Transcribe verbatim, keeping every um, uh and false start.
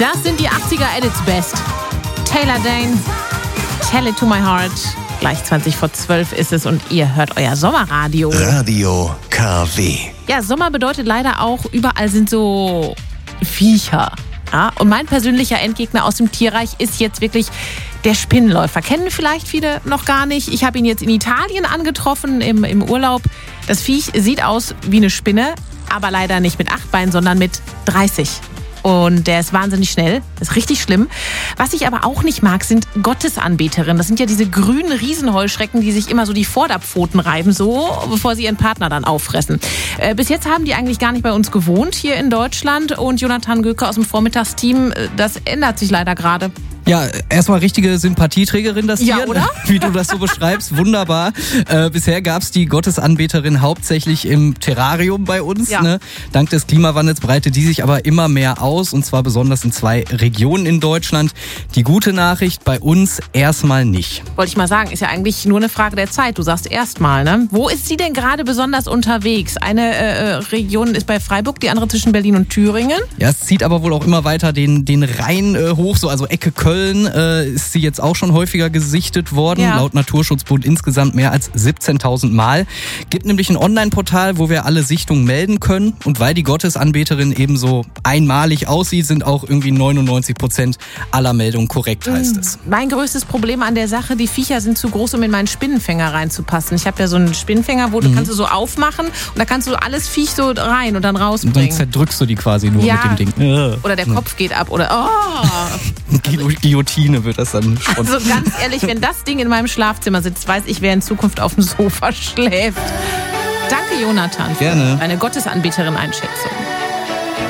Das sind die achtziger at its best. Taylor Dayne, Tell It To My Heart. Gleich zwanzig vor zwölf ist es und ihr hört euer Sommerradio. Radio K W. Ja, Sommer bedeutet leider auch, überall sind so Viecher. Ja, und mein persönlicher Endgegner aus dem Tierreich ist jetzt wirklich der Spinnenläufer. Kennen vielleicht viele noch gar nicht. Ich habe ihn jetzt in Italien angetroffen im, im Urlaub. Das Viech sieht aus wie eine Spinne, aber leider nicht mit acht Beinen, sondern mit dreißig. Und der ist wahnsinnig schnell. Das ist richtig schlimm. Was ich aber auch nicht mag, sind Gottesanbeterinnen. Das sind ja diese grünen Riesenheuschrecken, die sich immer so die Vorderpfoten reiben, so, bevor sie ihren Partner dann auffressen. Äh, bis jetzt haben die eigentlich gar nicht bei uns gewohnt hier in Deutschland. Und Jonathan Göke aus dem Vormittagsteam, das ändert sich leider gerade. Ja, erstmal richtige Sympathieträgerin, das Tier, ja, oder? Wie du das so beschreibst, wunderbar. Äh, bisher gab's die Gottesanbeterin hauptsächlich im Terrarium bei uns. Ja. Ne? Dank des Klimawandels breitet die sich aber immer mehr aus, und zwar besonders in zwei Regionen in Deutschland. Die gute Nachricht, bei uns erstmal nicht. Wollte ich mal sagen, ist ja eigentlich nur eine Frage der Zeit. Du sagst erstmal, ne? Wo ist sie denn gerade besonders unterwegs? Eine äh, Region ist bei Freiburg, die andere zwischen Berlin und Thüringen. Ja, es zieht aber wohl auch immer weiter den, den Rhein äh, hoch, so also Ecke Köln. Köln äh, ist sie jetzt auch schon häufiger gesichtet worden, ja. Laut Naturschutzbund insgesamt mehr als siebzehntausend Mal. Gibt nämlich ein Online-Portal, wo wir alle Sichtungen melden können, und weil die Gottesanbeterin eben so einmalig aussieht, sind auch irgendwie neunundneunzig Prozent aller Meldungen korrekt, heißt es. Mein größtes Problem an der Sache, die Viecher sind zu groß, um in meinen Spinnenfänger reinzupassen. Ich habe ja so einen Spinnenfänger, wo du mhm. kannst du so aufmachen und da kannst du alles Viech so rein und dann rausbringen. Und dann zerdrückst du die quasi nur ja. mit dem Ding. Oder der Kopf geht ab oder oh. Guillotine wird das dann schon. Also ganz ehrlich, wenn das Ding in meinem Schlafzimmer sitzt, weiß ich, wer in Zukunft auf dem Sofa schläft. Danke, Jonathan, für Gerne. deine Gottesanbeterin-Einschätzung.